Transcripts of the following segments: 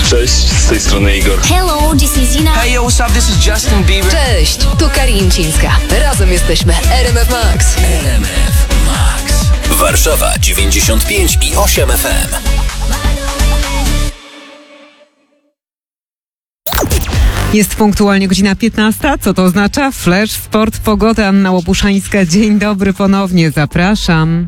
Cześć, z tej strony Igor. Hello, this is Zina. Hey, yo, what's up? This is Justin Bieber. Cześć, tu Karińczyńska. Razem jesteśmy RMF Max. RMF Max. Warszawa 95,8 FM. Jest punktualnie godzina 15. Co to oznacza? Flash, sport, pogoda. Anna Łopuszańska. Dzień dobry ponownie. Zapraszam.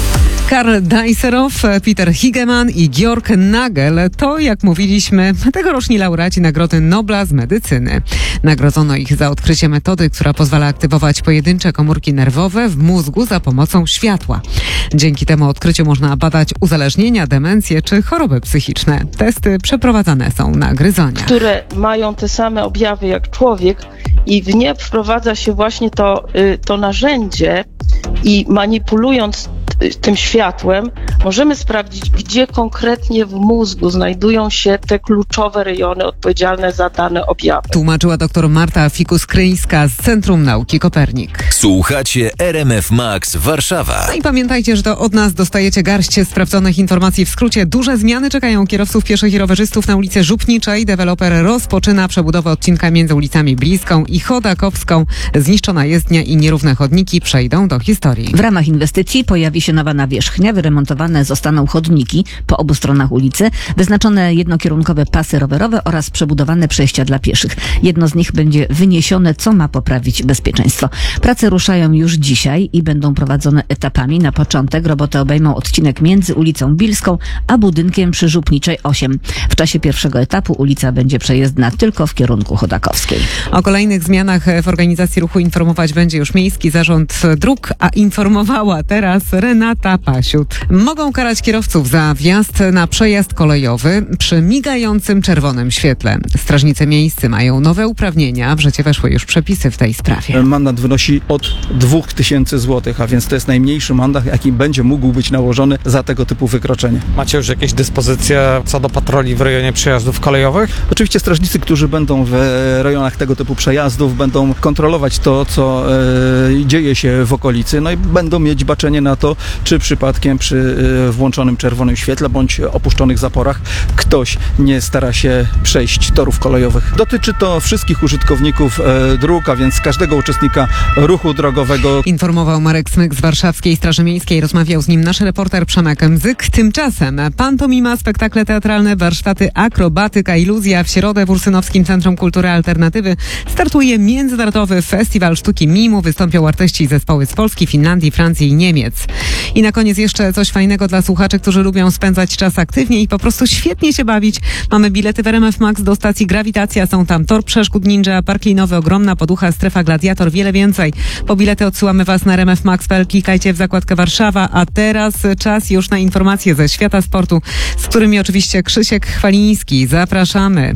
Karl Deiserow, Peter Higeman i Georg Nagel to, jak mówiliśmy, tegoroczni laureaci Nagrody Nobla z medycyny. Nagrodzono ich za odkrycie metody, która pozwala aktywować pojedyncze komórki nerwowe w mózgu za pomocą światła. Dzięki temu odkryciu można badać uzależnienia, demencje czy choroby psychiczne. Testy przeprowadzane są na gryzonie. Które mają te same objawy jak człowiek i w nie wprowadza się właśnie to narzędzie i manipulując tym światłem możemy sprawdzić, gdzie konkretnie w mózgu znajdują się te kluczowe rejony odpowiedzialne za dane objawy. Tłumaczyła dr Marta Fikus-Kryńska z Centrum Nauki Kopernik. Słuchacie RMF Max Warszawa. No i pamiętajcie, że to od nas dostajecie garść sprawdzonych informacji. W skrócie, duże zmiany czekają kierowców pieszych i rowerzystów na ulicy Żupniczej. Deweloper rozpoczyna przebudowę odcinka między ulicami Bliską i Chodakowską. Zniszczona jezdnia i nierówne chodniki przejdą do historii. W ramach inwestycji pojawi się nowa nawierzchnia, wyremontowane zostaną chodniki po obu stronach ulicy, wyznaczone jednokierunkowe pasy rowerowe oraz przebudowane przejścia dla pieszych. Jedno z nich będzie wyniesione, co ma poprawić bezpieczeństwo. Prace ruszają już dzisiaj i będą prowadzone etapami. Na początek roboty obejmą odcinek między ulicą Bilską a budynkiem przy Żupniczej 8. W czasie pierwszego etapu ulica będzie przejezdna tylko w kierunku Chodakowskiej. O kolejnych zmianach w organizacji ruchu informować będzie już Miejski Zarząd Dróg, a informowała teraz Renata Pasiut. Mogą karać kierowców za wjazd na przejazd kolejowy przy migającym czerwonym świetle. Strażnicy miejscy mają nowe uprawnienia. W życie weszły już przepisy w tej sprawie. Mandat wynosi od 2000 zł, a więc to jest najmniejszy mandat, jaki będzie mógł być nałożony za tego typu wykroczenie. Macie już jakieś dyspozycje co do patroli w rejonie przejazdów kolejowych? Oczywiście strażnicy, którzy będą w rejonach tego typu przejazdów, będą kontrolować to, co dzieje się w okolicy, no i będą mieć baczenie na to, czy przypadkiem przy włączonym czerwonym świetle bądź opuszczonych zaporach ktoś nie stara się przejść torów kolejowych. Dotyczy to wszystkich użytkowników dróg, a więc każdego uczestnika ruchu drogowego. Informował Marek Smyk z Warszawskiej Straży Miejskiej. Rozmawiał z nim nasz reporter Przemek Mzyk. Tymczasem pantomima, spektakle teatralne, warsztaty akrobatyka, iluzja. W środę w Ursynowskim Centrum Kultury Alternatywy startuje Międzynarodowy Festiwal Sztuki Mimu. Wystąpią artyści i zespoły z Polski, Finlandii, Francji i Niemiec. I na koniec jeszcze coś fajnego dla słuchaczy, którzy lubią spędzać czas aktywnie i po prostu świetnie się bawić. Mamy bilety w RMF Max do stacji Grawitacja. Są tam tor przeszkód ninja, park linowy, ogromna poducha, strefa gladiator, wiele więcej. Po bilety odsyłamy Was na rmfmax.pl. Klikajcie w zakładkę Warszawa, a teraz czas już na informacje ze świata sportu, z którymi oczywiście Krzysiek Chwaliński. Zapraszamy.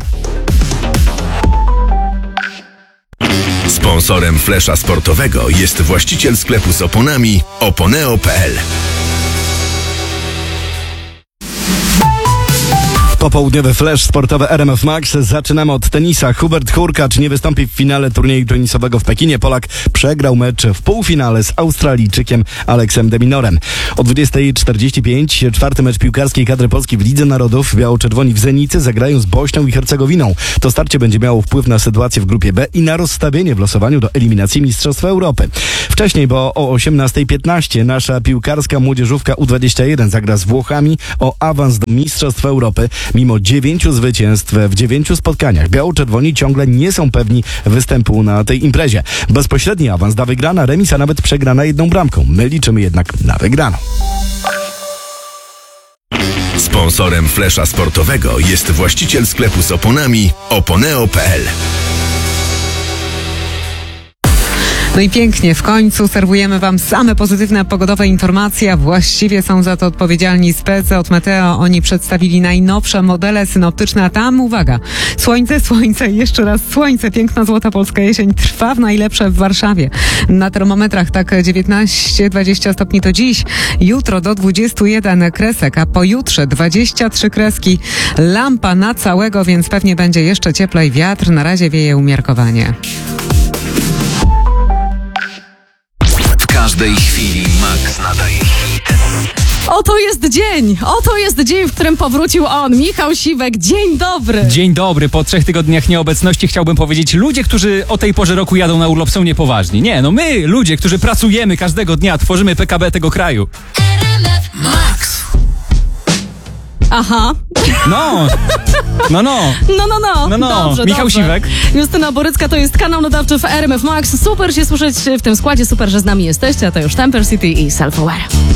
Sponsorem Flesza Sportowego jest właściciel sklepu z oponami oponeo.pl. Popołudniowy flash sportowy RMF Max. Zaczynamy od tenisa. Hubert Hurkacz nie wystąpi w finale turnieju tenisowego w Pekinie. Polak przegrał mecz w półfinale z Australijczykiem Aleksem de Minorem. O 20:45 czwarty mecz piłkarskiej kadry Polski w Lidze Narodów. Biało-czerwoni w Zenicy zagrają z Bośnią i Hercegowiną. To starcie będzie miało wpływ na sytuację w grupie B i na rozstawienie w losowaniu do eliminacji Mistrzostw Europy. Wcześniej, bo o 18:15 nasza piłkarska młodzieżówka U21 zagra z Włochami o awans do Mistrzostw Europy. Mimo 9 zwycięstw w 9 spotkaniach, biało-czerwoni ciągle nie są pewni występu na tej imprezie. Bezpośredni awans da wygrana, remis, a nawet przegrana jedną bramką. My liczymy jednak na wygraną. Sponsorem Flesza Sportowego jest właściciel sklepu z oponami oponeo.pl. No i pięknie, w końcu serwujemy Wam same pozytywne pogodowe informacje, a właściwie są za to odpowiedzialni specy od Meteo. Oni przedstawili najnowsze modele synoptyczne, a tam, uwaga, słońce, jeszcze raz słońce, piękna złota polska jesień trwa w najlepsze w Warszawie. Na termometrach tak 19-20 stopni to dziś, jutro do 21 kresek, a pojutrze 23 kreski. Lampa na całego, więc pewnie będzie jeszcze cieplej, wiatr na razie wieje umiarkowanie. W każdej chwili Max nadaje hit. Oto jest dzień, w którym powrócił on, Michał Siwek. Dzień dobry. Dzień dobry. Po 3 tygodniach nieobecności chciałbym powiedzieć, ludzie, którzy o tej porze roku jadą na urlop, są niepoważni. Nie, no my, ludzie, którzy pracujemy każdego dnia, tworzymy PKB tego kraju. Aha. No. Dobrze, Michał dobrze. Siwek. Justyna Borycka, to jest kanał nadawczy w RMF Max. Super się słyszeć w tym składzie, super, że z nami jesteście, a to już Temper City i Self Aware.